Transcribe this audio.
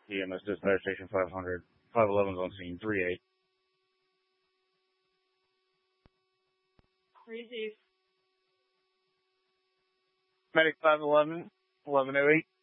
EMS Dispatch Station 500. 511's on scene. 3-8. Receive. Medic 511. 1108.